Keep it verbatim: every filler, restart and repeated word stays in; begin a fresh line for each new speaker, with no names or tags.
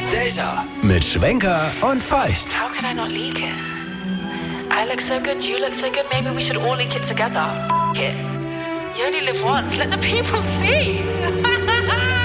Delta mit Schwenker und Feist.
How could I not leak it? I look so good, you look so good, maybe we should all leak it together. F- it. You only live once, let the people see.